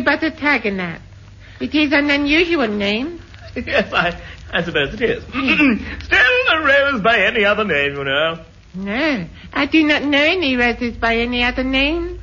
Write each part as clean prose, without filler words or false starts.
but a tiger nut. It is an unusual name. Yes, I suppose it is. Still, a rose by any other name, you know. No, I do not know any roses by any other name.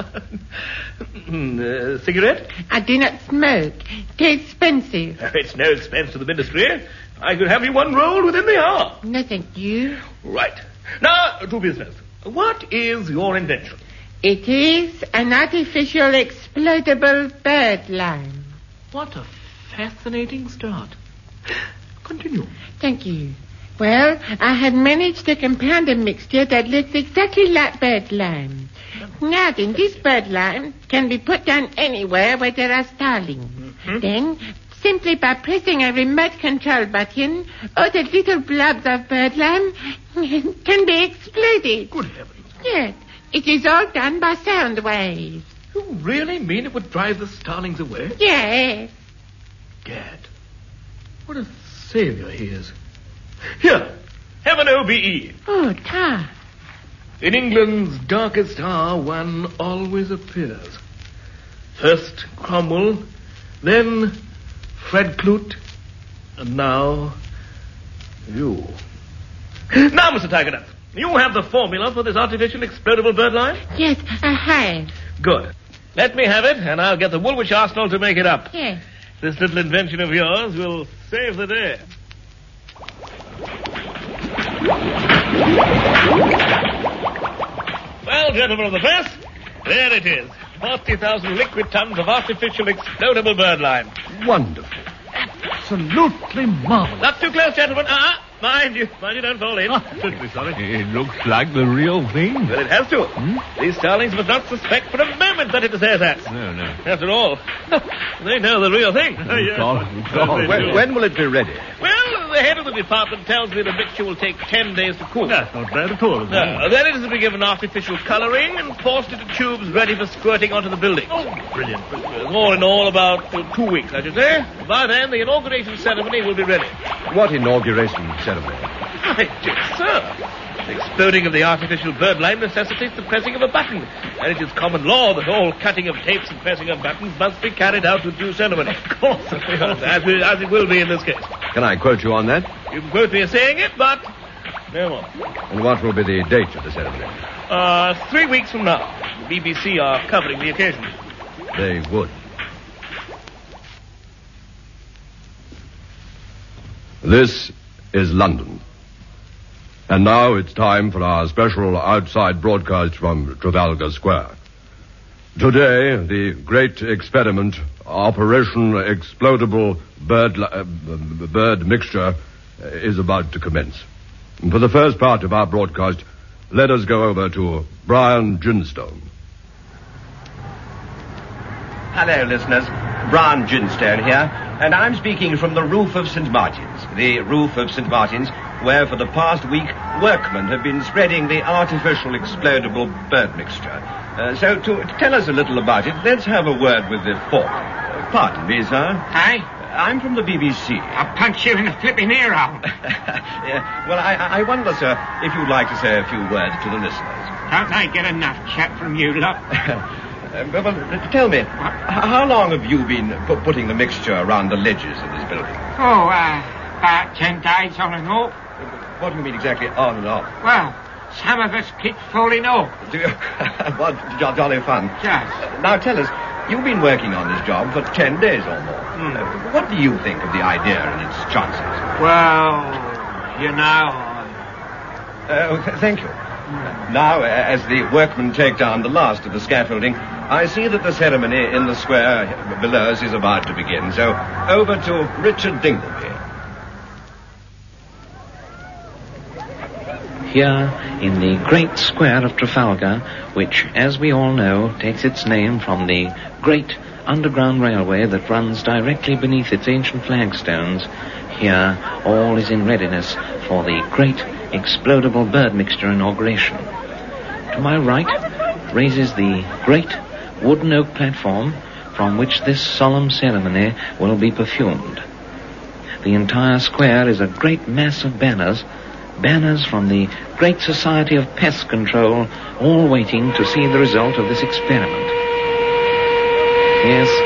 Cigarette? I do not smoke. It's expensive. It's no expense to the ministry. I could have you one rolled within the hour. No, thank you. Right. Now, to business. What is your invention? It is an artificial explodable bird lime. What a fascinating start. Continue. Thank you. Well, I had managed to compound a mixture that looks exactly like bird lime. Now then, this bird lime can be put down anywhere where there are starlings. Mm-hmm. Then, simply by pressing a remote control button, all the little blobs of bird lime can be exploded. Good heavens. Yes, it is all done by sound waves. You really mean it would drive the starlings away? Yes. Gad, what a savior he is. Here, have an OBE. Oh, Tar. In England's darkest hour, one always appears. First Cromwell, then Fred Clute, and now you. Now, Mr. Tiger, you have the formula for this artificial explodable bird lime? Yes, I have. Good. Let me have it, and I'll get the Woolwich Arsenal to make it up. Yes. This little invention of yours will save the day. Well, gentlemen of the press, there it is. 40,000 liquid tons of artificial explodable bird lime. Wonderful. Absolutely marvelous. Not too close, gentlemen. Mind you don't fall in. Certainly sorry. It looks like the real thing. Well, it has to. These starlings must not suspect for a moment that it is airsass. No. After all, they know the real thing. When will it be ready? Well, the head of the department tells me the mixture will take 10 days to cool. That's not bad at all. Then it is to be given artificial colouring and forced into tubes ready for squirting onto the building. Oh, brilliant. All in all, about 2 weeks, I should say. By then, the inauguration ceremony will be ready. What inauguration ceremony? My dear sir, the exploding of the artificial bird lime necessitates the pressing of a button, and it is common law that all cutting of tapes and pressing of buttons must be carried out with due ceremony. Of course, as it will be in this case. Can I quote you on that? You can quote me as saying it, but no more. And what will be the date of the ceremony? 3 weeks from now. The BBC are covering the occasion. They would. This is London. And now it's time for our special outside broadcast from Trafalgar Square. Today, the great experiment, Operation Explodable Bird Mixture, is about to commence. And for the first part of our broadcast, let us go over to Brian Ginstone. Hello, listeners. Brian Ginstone here, and I'm speaking from the roof of St. Martin's. The roof of St. Martin's, where for the past week workmen have been spreading the artificial explodable bird mixture. So to tell us a little about it, let's have a word with the fork. Pardon me, sir. Hi? I'm from the BBC. I'll punch you in the flipping ear out. Yeah, well, I wonder, sir, if you'd like to say a few words to the listeners. Don't I get enough chat from you lot? Well, tell me, how long have you been putting the mixture around the ledges of this building? Oh, about 10 days on and off. What do you mean exactly on and off? Well, some of us keep falling off. What jolly fun. Just. Now tell us, you've been working on this job for 10 days or more. What do you think of the idea and its chances? Well, you know... Thank you. Now, as the workmen take down the last of the scaffolding, I see that the ceremony in the square below us is about to begin. So, over to Richard Dingleby. Here, in the great square of Trafalgar, which, as we all know, takes its name from the great underground railway that runs directly beneath its ancient flagstones, here all is in readiness for the great explodable bird mixture inauguration. To my right raises the great wooden oak platform from which this solemn ceremony will be perfumed. The entire square is a great mass of banners from the Great Society of Pest Control, all waiting to see the result of this experiment. Yes,